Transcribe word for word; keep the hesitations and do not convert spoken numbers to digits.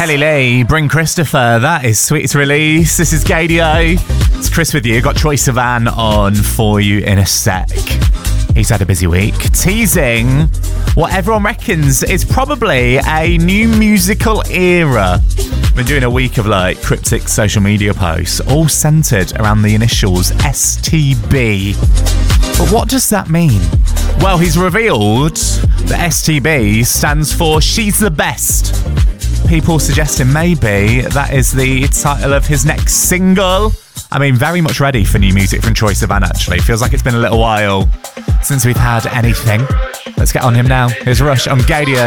Kelly Lee, Bring Christopher. That is Sweetest Release. This is Gadio. It's Chris with you. Got Troye Sivan on for you in a sec. He's had a busy week. Teasing what everyone reckons is probably a new musical era. Been doing a week of like cryptic social media posts, all centered around the initials S T B. But what does that mean? Well, he's revealed that S T B stands for She's the Best. People suggesting maybe that is the title of his next single. I mean, very much ready for new music from Troye Sivan, actually. Feels like it's been a little while since we've had anything. Let's get on him now. Here's Rush on Gadio.